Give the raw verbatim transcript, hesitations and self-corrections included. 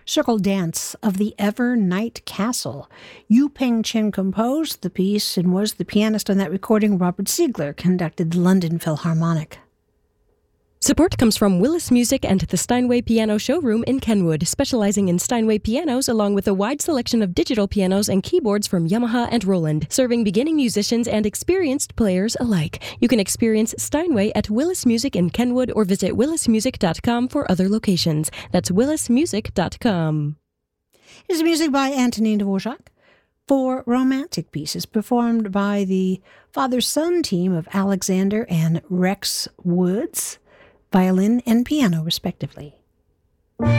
Circle Dance of the Evernight Castle. Yu Peng Chen composed the piece and was the pianist on that recording. Robert Ziegler conducted the London Philharmonic. Support comes from Willis Music and the Steinway Piano Showroom in Kenwood, specializing in Steinway pianos along with a wide selection of digital pianos and keyboards from Yamaha and Roland, serving beginning musicians and experienced players alike. You can experience Steinway at Willis Music in Kenwood or visit willis music dot com for other locations. That's willis music dot com. Is music by Antonin Dvorak. Four romantic pieces performed by the father-son team of Alexander and Rex Woods, violin and piano respectively.